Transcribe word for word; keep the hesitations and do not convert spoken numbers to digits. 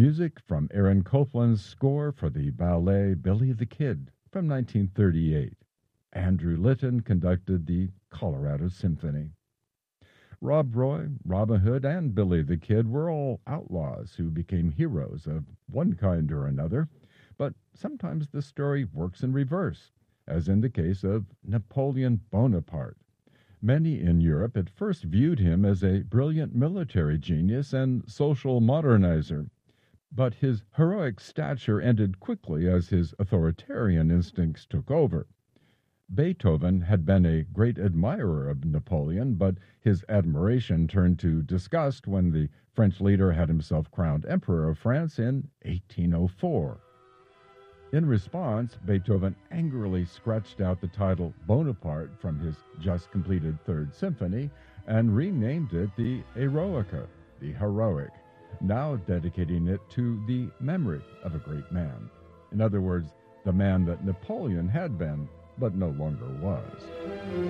Music from Aaron Copland's score for the ballet Billy the Kid from nineteen thirty-eight. Andrew Litton conducted the Colorado Symphony. Rob Roy, Robin Hood, and Billy the Kid were all outlaws who became heroes of one kind or another, but sometimes the story works in reverse, as in the case of Napoleon Bonaparte. Many in Europe at first viewed him as a brilliant military genius and social modernizer, but his heroic stature ended quickly as his authoritarian instincts took over. Beethoven had been a great admirer of Napoleon, but his admiration turned to disgust when the French leader had himself crowned Emperor of France in eighteen oh four. In response, Beethoven angrily scratched out the title Bonaparte from his just completed Third Symphony and renamed it the Eroica, the heroic, now dedicating it to the memory of a great man. In other words, the man that Napoleon had been, but no longer was.